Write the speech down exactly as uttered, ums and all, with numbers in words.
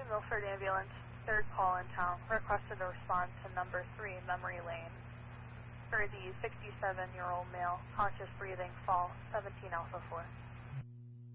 Milford Ambulance, third call in town, requested to respond to number three Memory Lane for the sixty-seven-year-old male, conscious breathing, fall, seventeen Alpha four.